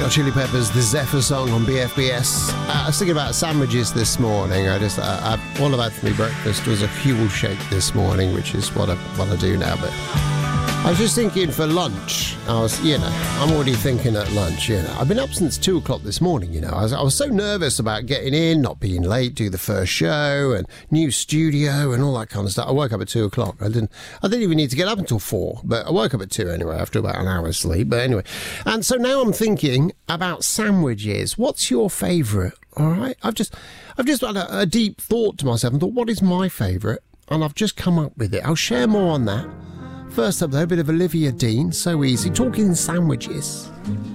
Hot Chili Peppers, the Zephyr song on BFBS. I was thinking about sandwiches this morning. All I've had for my breakfast was a Huel shake this morning, which is what I do now. But I was just thinking for lunch. I'm already thinking at lunch. I've been up since 2 o'clock this morning. I was so nervous about getting in, not being late, do the first show, and new studio and all that kind of stuff. I woke up at 2 o'clock. I didn't even need to get up until 4, but I woke up at 2 anyway after about an hour's sleep. But anyway, and so now I'm thinking about sandwiches. What's your favourite? All right, I've just had a deep thought to myself and thought, what is my favourite? And I've just come up with it. I'll share more on that. First up, though, a bit of Olivia Dean, So Easy, talking sandwiches.